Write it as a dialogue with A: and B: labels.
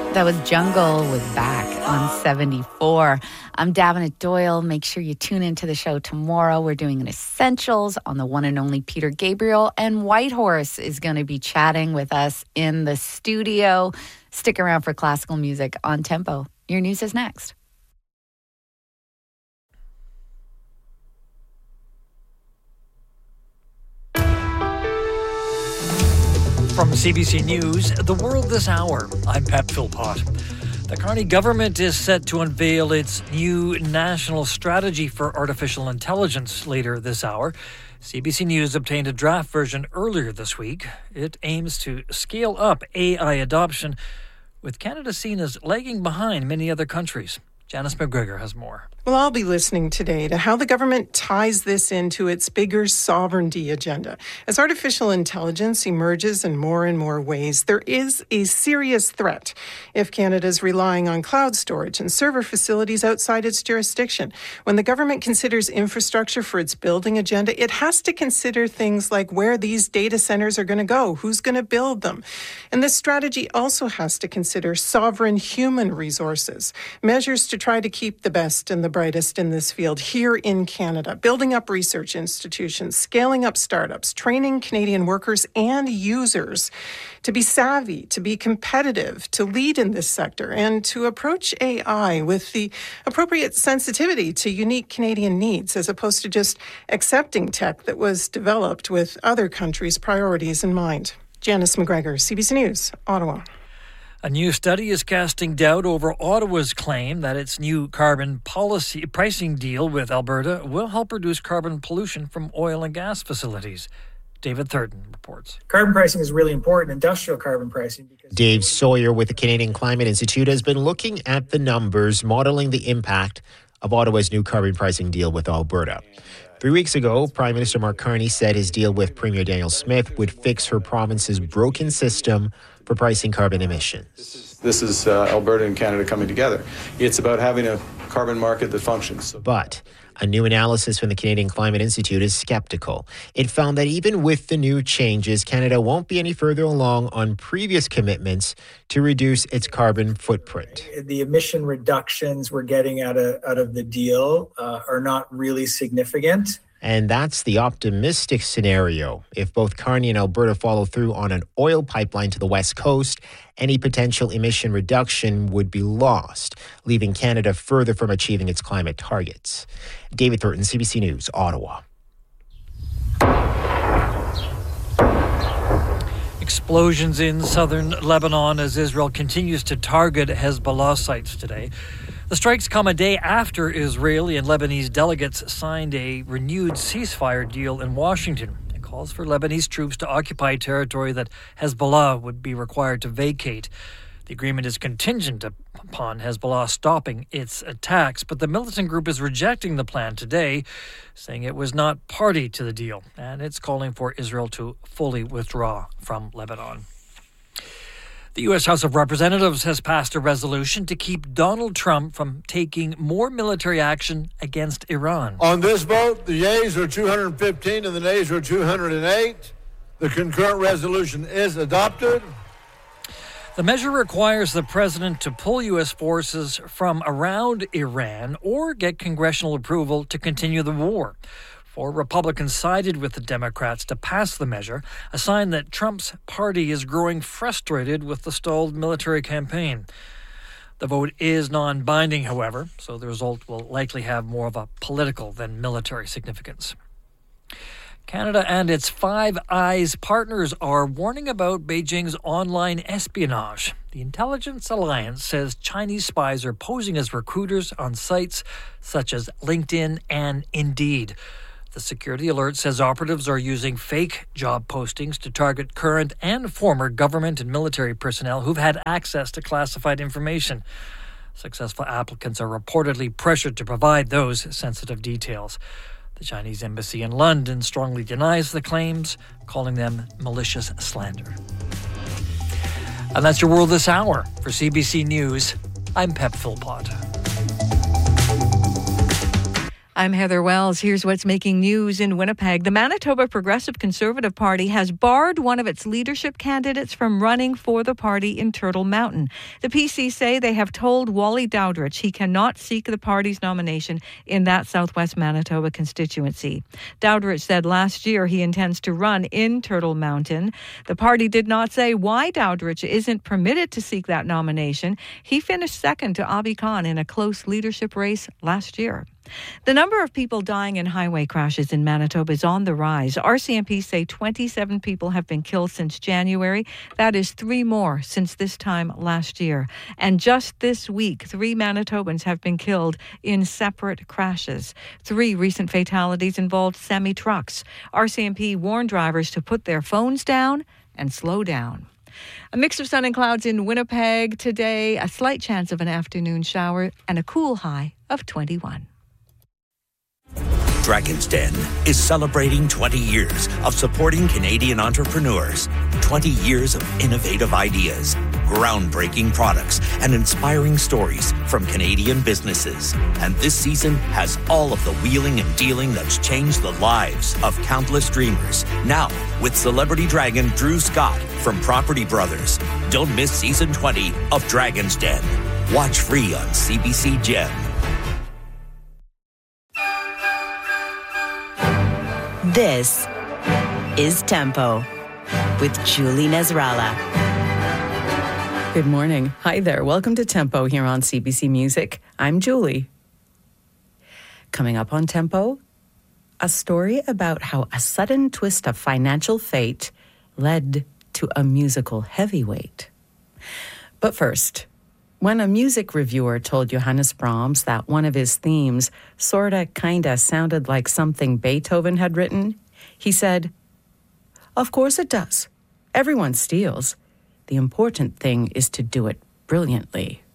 A: That was Jungle with Back on 74. I'm Davenant Doyle. Make sure you tune into the show tomorrow. We're doing an Essentials on the one and only Peter Gabriel, and Whitehorse is going to be chatting with us in the studio. Stick around for classical music on Tempo. Your news is next.
B: From CBC News, The World This Hour, I'm Pep Philpott. The Carney government is set to unveil its new national strategy for artificial intelligence later this hour. CBC News obtained a draft version earlier this week. It aims to scale up AI adoption, with Canada seen as lagging behind many other countries. Janice McGregor has more.
C: Well, I'll be listening today to how the government ties this into its bigger sovereignty agenda. As artificial intelligence emerges in more ways, there is a serious threat if Canada's relying on cloud storage and server facilities outside its jurisdiction. When the government considers infrastructure for its building agenda, it has to consider things like where these data centers are going to go, who's going to build them. And this strategy also has to consider sovereign human resources, measures to try to keep the best and the brightest in this field here in Canada, building up research institutions, scaling up startups, training Canadian workers and users to be savvy, to be competitive, to lead in this sector, and to approach AI with the appropriate sensitivity to unique Canadian needs, as opposed to just accepting tech that was developed with other countries' priorities in mind. Janice McGregor, CBC News, Ottawa.
B: A new study is casting doubt over Ottawa's claim that its new carbon policy pricing deal with Alberta will help reduce carbon pollution from oil and gas facilities. David Thurden reports.
D: Carbon pricing is really important, industrial carbon pricing.
E: Dave Sawyer with the Canadian Climate Institute has been looking at the numbers, modeling the impact of Ottawa's new carbon pricing deal with Alberta. 3 weeks ago, Prime Minister Mark Carney said his deal with Premier Danielle Smith would fix her province's broken system for pricing carbon emissions.
F: This is Alberta and Canada coming together. It's about having a carbon market that functions.
E: But a new analysis from the Canadian Climate Institute is skeptical. It found that even with the new changes, Canada won't be any further along on previous commitments to reduce its carbon footprint.
D: The emission reductions we're getting out of the deal are not really significant.
E: And that's the optimistic scenario. If both Carney and Alberta follow through on an oil pipeline to the West Coast, any potential emission reduction would be lost, leaving Canada further from achieving its climate targets. David Thurton, CBC News, Ottawa.
B: Explosions in southern Lebanon as Israel continues to target Hezbollah sites today. The strikes come a day after Israeli and Lebanese delegates signed a renewed ceasefire deal in Washington. It calls for Lebanese troops to occupy territory that Hezbollah would be required to vacate. The agreement is contingent upon Hezbollah stopping its attacks, but the militant group is rejecting the plan today, saying it was not party to the deal, and it's calling for Israel to fully withdraw from Lebanon. The U.S. House of Representatives has passed a resolution to keep Donald Trump from taking more military action against Iran.
G: On this vote, the yeas are 215 and the nays are 208. The concurrent resolution is adopted.
B: The measure requires the president to pull U.S. forces from around Iran or get congressional approval to continue the war. 4 Republicans sided with the Democrats to pass the measure, a sign that Trump's party is growing frustrated with the stalled military campaign. The vote is non-binding, however, so the result will likely have more of a political than military significance. Canada and its Five Eyes partners are warning about Beijing's online espionage. The Intelligence Alliance says Chinese spies are posing as recruiters on sites such as LinkedIn and Indeed. The security alert says operatives are using fake job postings to target current and former government and military personnel who've had access to classified information. Successful applicants are reportedly pressured to provide those sensitive details. The Chinese embassy in London strongly denies the claims, calling them malicious slander. And that's your World This Hour. For CBC News, I'm Pep Philpott.
H: I'm Heather Wells. Here's what's making news in Winnipeg. The Manitoba Progressive Conservative Party has barred one of its leadership candidates from running for the party in Turtle Mountain. The PC say they have told Wally Dowdrich he cannot seek the party's nomination in that southwest Manitoba constituency. Dowdrich said last year he intends to run in Turtle Mountain. The party did not say why Dowdrich isn't permitted to seek that nomination. He finished second to Avi Khan in a close leadership race last year. The number of people dying in highway crashes in Manitoba is on the rise. RCMP say 27 people have been killed since January. That is 3 more since this time last year. And just this week, 3 Manitobans have been killed in separate crashes. 3 recent fatalities involved semi-trucks. RCMP warned drivers to put their phones down and slow down. A mix of sun and clouds in Winnipeg today, a slight chance of an afternoon shower, and a cool high of 21.
I: Dragon's Den is celebrating 20 years of supporting Canadian entrepreneurs, 20 years of innovative ideas, groundbreaking products, and inspiring stories from Canadian businesses. And this season has all of the wheeling and dealing that's changed the lives of countless dreamers. Now, with celebrity dragon Drew Scott from Property Brothers. Don't miss season 20 of Dragon's Den. Watch free on CBC Gem.
J: This is Tempo with Julie Nasrallah.
K: Good morning. Hi there. Welcome to Tempo here on CBC Music. I'm Julie. Coming up on Tempo, a story about how a sudden twist of financial fate led to a musical heavyweight. But first, when a music reviewer told Johannes Brahms that one of his themes sorta kinda sounded like something Beethoven had written, he said, "Of course it does. Everyone steals. The important thing is to do it brilliantly."